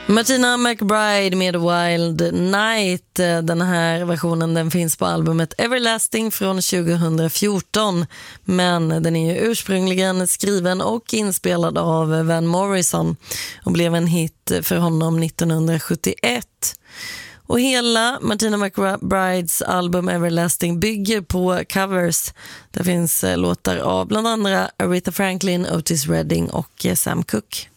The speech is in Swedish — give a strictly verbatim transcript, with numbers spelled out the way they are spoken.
Martina McBride med Wild Night. Den här versionen den finns på albumet Everlasting från tjugohundrafjorton. Men den är ju ursprungligen skriven och inspelad av Van Morrison och blev en hit för honom nittonhundrasjuttioett. Och hela Martina McBrides album Everlasting bygger på covers. Där finns låtar av bland andra Aretha Franklin, Otis Redding och Sam Cooke.